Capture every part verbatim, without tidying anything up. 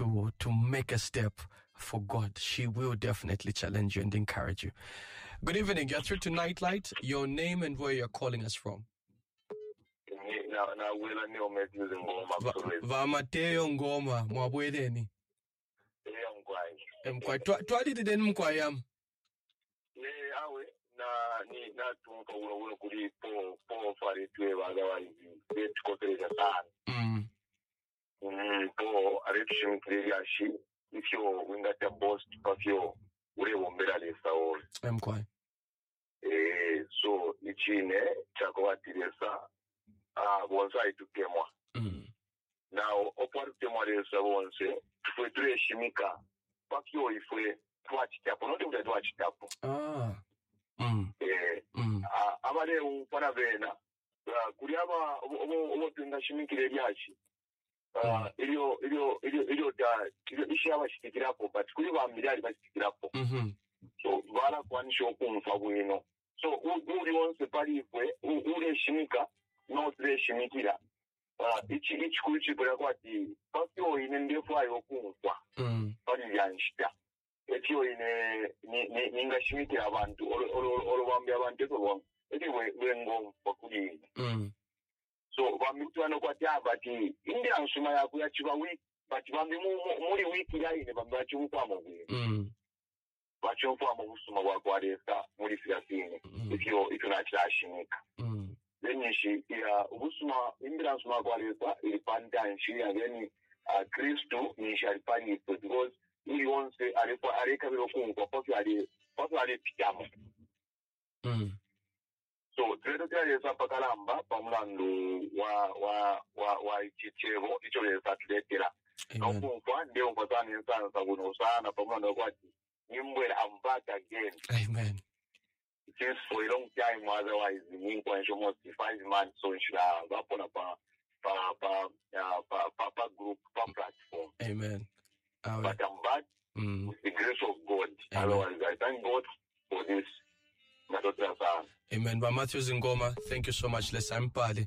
to to make a step for God, she will definitely challenge you and encourage you. Good evening. You're through to Nightlight. Your name and where you're calling us from. Na na wela ni Matthews Ngoma absolutely. Va Mateo Ngoma mwabweleni. Eh mkwai. Mkwai twali diden mkwai am. Ne awe na ni na tumka uno uno kuri po po fare tue vaga vai bet kotreza sana. Mm. Mm po arepshim kriyashi ifyo wingata boss pafyo ure wombera lesa all. Mkwai. Eh so ichine chako atiresa ah bonsa itukemwa. Mm. Now opwa tukemwa lesa bonse tufwe tue shimika pafyo ifwe twachitapo no de twachitapo. Ah. Mm. Eh mm. ah abale upana vena kuri aba obo tunga shimikire lyachi ah ilio ilio ilio ilio da ilio ishaba shitikirapo but kuri ba miliyari basitikirapo. Mhm. So bala kwanisho okumfa bwino. So uri wonse pali fwe uri shimika no tre shimikira. Ah ichi ichi kuchi bula kwati pasio ine ndefu ayo okumfa. Mm. Pali yanshita. Etio ine ni ninga shimikira abantu olo bambi abantu ko eti wengo bakuli. Mm. So bamitwana kwati abati india nsuma yaku yachiba week but bambi muri week yaine bambi bachumpa mu bwe. Mm. Bachumpa mu busuma bwa kwaresa muri filasini ifyo ifyo nachashimika. Mm. Then shi ya ubusuma india nsuma kwaresa ilipanda nshi yani Kristo ni sharipani because ili onse alipo alika bilo kungu kwa ali kwa ali pitamo. Mm. So tredo kyalesa pakalamba pamulando wa wa wa wa ichichevo icho lesa tuletera. Nokumva ndio mpatani nsansa kuno sana pamulando kwati nimbwela I'm back again. Amen. It is for a long time otherwise in kwa almost five months so nshila vapona pa pa pa pa pa pa group pa platform. Amen. Amen. But I'm back mm. with the grace of God. Amen. Otherwise I thank God for this. Amen. But Matthew Ngoma, thank you so much. Let's Mpali.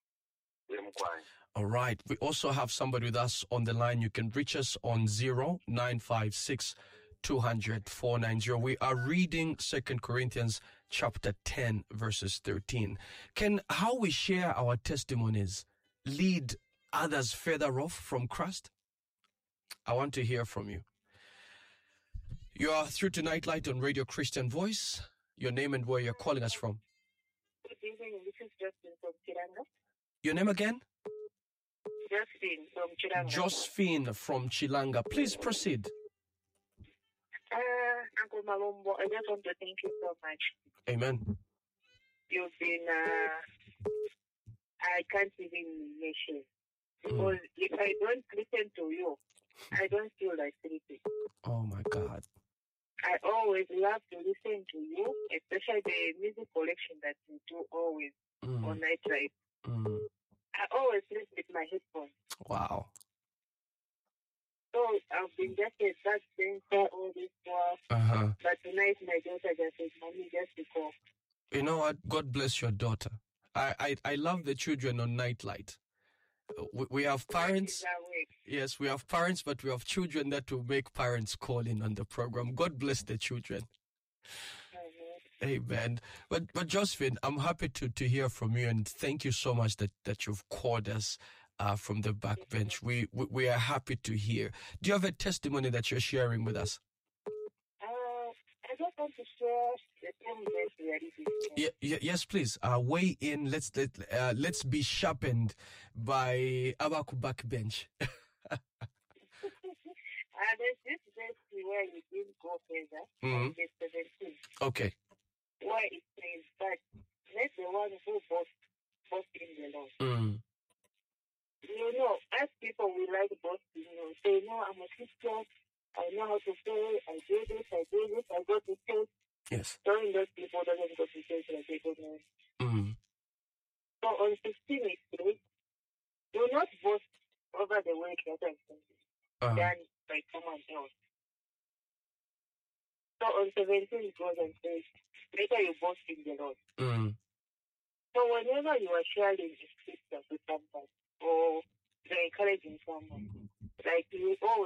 All right. We also have somebody with us on the line. You can reach us on zero nine five six two hundred four ninety. We are reading Second Corinthians chapter ten, verses thirteen. Can how we share our testimonies lead others further off from Christ? I want to hear from you. You are through to Nightlight on Radio Christian Voice. Your name and where you're calling us from. Good evening. This is Josephine from Chilanga. Your name again? Josephine from Chilanga. Josephine from Chilanga. Please proceed. Uh, Uncle Malombo, I just want to thank you so much. Amen. You've been, uh, I can't even mention. Because mm. if I don't listen to you, I don't feel like sleeping. Oh my God. I always love to listen to you, especially the music collection that you do always mm. on Nightlight. Mm. I always listen with my headphones. Wow. So I've been just a back center all this while. Uh-huh. But tonight my daughter just said, Mommy, just to call. You know what? God bless your daughter. I, I, I love the children on Nightlight. We, we have parents. Yes, we have parents, but we have children that will make parents call in on the program. God bless the children. Mm-hmm. Amen. But but Josephine, I'm happy to, to hear from you, and thank you so much that, that you've called us uh, from the back bench. We, we we are happy to hear. Do you have a testimony that you're sharing with us? I just want to share the same verse we are reading. Yeah, yeah, yes, please. Uh, weigh in. Let's let uh, let's be sharpened by Abaku backbench. uh, there's this verse where you didn't go further. Mm-hmm. Verse seventeen. Okay. Where it says, "But let the one who boast boast in the Lord." Mm. You know, as people we like boasting. You know, say, "No, I'm a Christian. I know how to pray. I do this. I do this. I go to church." Yes. Telling those people doesn't go to church like they go there. Mm. So on sixteen it says, "Do not boast over the work that I uh-huh. done by someone else." So on seventeen it goes and says, "Later you boast in the Lord." Mm. So whenever you are sharing the scripture with someone or you're encouraging someone, like you always